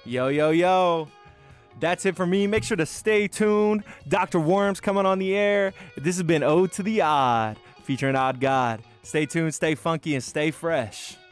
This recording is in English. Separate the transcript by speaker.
Speaker 1: Yo, yo, yo. That's it for me. Make sure to stay tuned. Dr. Worms coming on the air. This has been Ode to the Odd, featuring Odd God. Stay tuned, stay funky, and stay fresh.